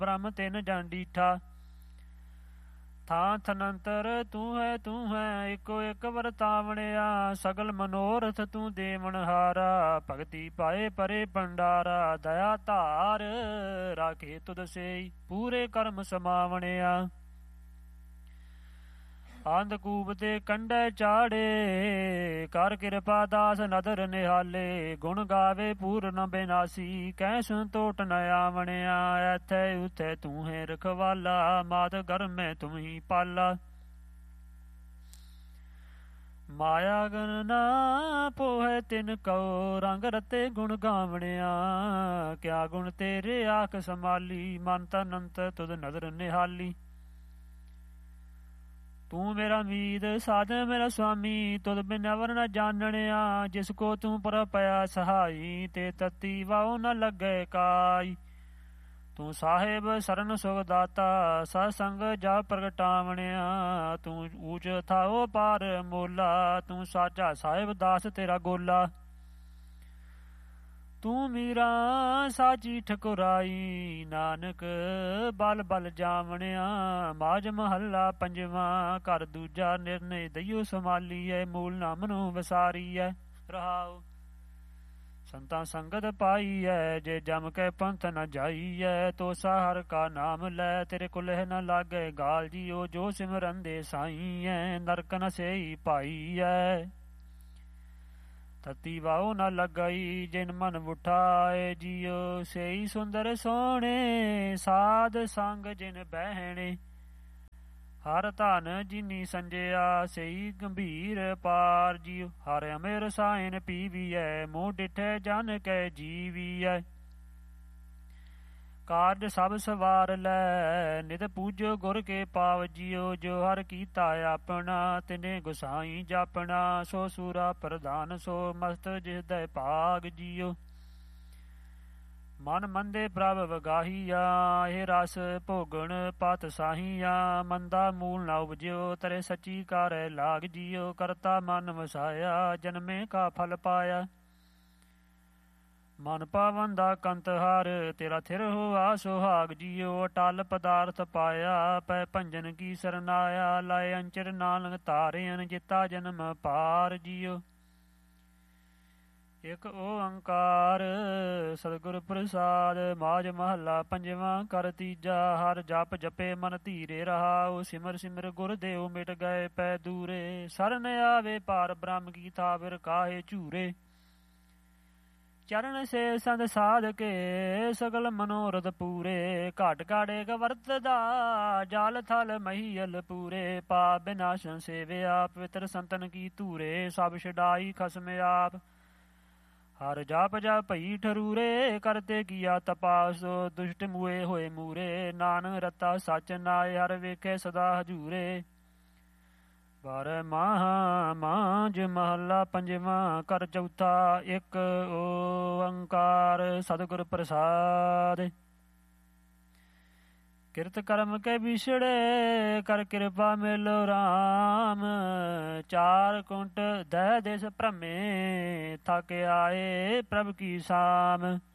ਬ੍ਰਹਮ ਤਿੰਨ ਜਨ ਡੀਠਾ। ਥਾਂ ਥਨੰਤਰ ਤੂੰ ਹੈ ਇੱਕੋ ਇੱਕ ਵਰਤਾਵਣਿਆ। ਸਗਲ ਮਨੋਰਥ ਤੂੰ ਦੇਵਨ ਹਾਰਾ। ਭਗਤੀ ਪਾਏ ਪਰੇ ਭੰਡਾਰਾ। ਦਇਆ ਧਾਰ ਰਾਖੇ ਤੁਧ ਸੇਈ ਪੂਰੇ ਕਰਮ ਸਮਾਵਣਿਆ। ਅੰਧਕੂਪ ਤੇ ਕੰਢੇ ਚਾੜੇ ਕਰ ਕਿਰਪਾ ਦਾਸ ਨਦਰ ਨਿਹਾਲੇ। ਗੁਣ ਗਾਵੇ ਪੂਰਨ ਬਿਨਾਸੀ ਕਹਿ ਸੰਤੋਟ ਨ ਆਵਣਿਆ। ਐਥੇ ਉਥੇ ਤੂੰ ਹੈ ਰਖਵਾਲਾ ਮਾਤ ਗਰਮੈ ਤੂੰ ਹੀ ਪਾਲਾ। ਮਾਇਆ ਗਨ ਨਾ ਪੋਹੈ ਤਿਨ ਕਉ ਰੰਗ ਰਤੇ ਗੁਣ ਗਾਵਣਿਆ। ਕਿਆ ਗੁਣ ਤੇਰੇ ਆਖ ਸੰਭਾਲੀ ਮਨ ਤਨ ਅੰਤ ਤੁਧ ਨਦਰ ਨਿਹਾਲੀ। ਤੂੰ ਮੇਰਾ ਮੀਤ ਸਾਧਨ ਮੇਰਾ ਸੁਆਮੀ ਤੁਧ ਬਿਨ ਅਵਰ ਨ ਜਾਣਣਿਆ। ਜਿਸ ਕੋ ਤੂੰ ਪਰ ਪਿਆ ਸਹਾਈ ਤੇ ਤਤੀ ਵਾਉ ਨ ਲੱਗੇ ਕਾਈ। ਤੂੰ ਸਾਹਿਬ ਸਰਨ ਸੁਖ ਦਾਤਾ ਸਤ ਸੰਗ ਜਾ ਪ੍ਰਗਟਾਵਣਿਆ। ਤੂੰ ਊਚ ਥਾਓ ਪਾਰ ਮੋਲਾ ਤੂੰ ਸਾਚਾ ਸਾਹਿਬ ਦਾਸ ਤੇਰਾ ਗੋਲਾ। ਤੂੰ ਮੀਰਾ ਸਾਚੀ ਠਕੁਰਾਈ ਨਾਨਕ ਬਲ ਬਲ ਜਾਵਣਿਆ। ਮਾਝ ਮਹੱਲਾ ਪੰਜਵਾਂ ਘਰ ਦੂਜਾ ਨਿਰਣੇ ਦਈਓ ਸੰਭਾਲੀਐ। ਮੂਲ ਨਾਮ ਨੂੰ ਵਿਸਾਰੀਐ ਰਹਾਉ। ਸੰਤਾਂ ਸੰਗਤ ਪਾਈਐ ਜੇ ਜਮ ਕੇ ਪੰਥ ਨ ਜਾਈਐ। ਤੋਸਾ ਹਰ ਕਾ ਨਾਮ ਲੈ ਤੇਰੇ ਕੁਲਹ ਨ ਲਾਗੇ ਗਾਲ ਜੀਓ। ਜੋ ਸਿਮਰਨ ਦੇ ਸਾਈਐ ਨਰਕ ਨ ਸੇਈ ਪਾਈਐ। ਤਤੀ ਵਾਉ ਨ ਲਗਾਈ ਜਿਨ ਮਨ ਉਠਾਏ ਜੀਓ। ਸੇਈ ਸੁੰਦਰ ਸੋਹਣੇ ਸਾਧ ਸੰਗ ਜਿਨ ਬਹਿਣੇ। ਹਰ ਧਨ ਜਿਨੀ ਸੰਜਿਆ ਸਈ ਗੰਭੀਰ ਪਾਰ ਜੀਉ। ਹਰ ਅਮੇ ਰਸਾਇਣ ਪੀਵੀਐ ਮੂੰਹ ਡਿਠੇ ਜਨ ਕੈ ਜੀਵੀਐ। ਕਾਰਜ ਸਭ ਸਵਾਰ ਲੈ ਨਿਤ ਪੂਜੋ ਗੁਰ ਕੇ ਪਾਵ ਜੀਓ। ਜੋ ਹਰ ਕੀਤਾ ਆਪਣਾ ਤਿਨੇ ਗੁਸਾਈ ਜਾਪਣਾ। ਸੋ ਸੂਰਾ ਪ੍ਰਧਾਨ ਸੋ ਮਸਤ ਜਿਸ ਦੇ ਭਾਗ ਜੀਓ। ਮਨ ਮੰਦੇ ਪ੍ਰਭ ਵਗਾਹੀਆ ਇਹ ਰਸ ਭੋਗਣ ਪਤ ਸਾਹੀਆ। ਮੰਦਾ ਮੂਲ ਨਾ ਉਪਜਿਓ ਤਰੇ ਸੱਚੀ ਕਾਰੈ ਲਾਗ ਜੀਓ। ਕਰਤਾ ਮਨ ਵਸਾਇਆ ਜਨਮੇ ਕਾ ਫਲ ਪਾਇਆ। ਮਨ ਪਾਵਨ ਦਾ ਕੰਤ ਹਰ ਤੇਰਾ ਥਿਰ ਹੋਆ ਸੁਹਾਗ ਜੀਓ। ਅਟਲ ਪਦਾਰਥ ਪਾਇਆ ਪੈ ਭੰਜਨ ਕੀ ਸਰਨਾਇਆ। ਲਾਏ ਅੰਚਰ ਨਾਨਕ ਤਾਰਿਅਨ ਜਿਤਾ ਜਨਮ ਪਾਰ ਜੀਓ। ਇਕ ਓੰਕਾਰ ਸਤਿਗੁਰ ਪ੍ਰਸਾਦ। ਮਾਝ ਮਹੱਲਾ ਪੰਜਵਾਂ ਕਰ ਤੀਜਾ। ਹਰ ਜਪ ਜਪੇ ਮਨ ਧੀਰੇ ਰਹਾਉ। ਸਿਮਰ ਸਿਮਰ ਗੁਰਦੇਵ ਮਿਟ ਗਏ ਪੈ ਦੂਰੇ। ਸਰਨ ਆਵੇ ਪਾਰ ਬ੍ਰਹਮ ਕੀ ਥਾਵਿਰ ਕਾਹੇ ਝੂਰੇ। ਚਰਨ ਸੇ ਸੰਦ ਸਾਧ ਕੇ ਸਗਲ ਮਨੋਰਥ ਪੂਰੇ। ਘਟ ਘਾੜੇ ਵਰਤਦਾ ਜਲ ਥਲ ਮਹੀਅਲ ਪੂਰੇ। ਪਾਪ ਬਿਨਾਸ਼ਨ ਸੇਵਿਆ ਪਵਿੱਤਰ ਸੰਤਨ ਕੀ ਧੂਰੇ। ਸਭ ਛਡਾਈ ਖਸਮ ਆਪ ਹਰ ਜਾਪ ਜਾ ਭਈ ਠਰੂਰੇ। ਕਰਤੇ ਕੀਆ ਤਪਾਸੋ ਦੁਸ਼ਟ ਮੂਏ ਹੋਏ ਮੂਰੇ। ਨਾਨਕ ਰਤਾ ਸੱਚ ਨਾਏ ਹਰ ਵੇਖੇ ਸਦਾ ਹਜੂਰੇ। ਬਾਰਹ ਮਾਹ ਮਾਝ ਮਹੱਲਾ ਪੰਜਵਾਂ ਕਰ ਚੌਥਾ। ਇੱਕ ਓੰਕਾਰ ਸਤਿਗੁਰ ਪ੍ਰਸਾਦਿ। ਕਿਰਤ ਕਰਮ ਕੇ ਵਿਛੜੇ ਕਰ ਕਿਰਪਾ ਮਿਲੋ ਰਾਮ। ਚਾਰ ਕੁੰਟ ਦਹਿ ਦੇਸ ਭ੍ਰਮੇ ਥਕ ਆਏ ਪ੍ਰਭ ਕੀ ਸਾਮ।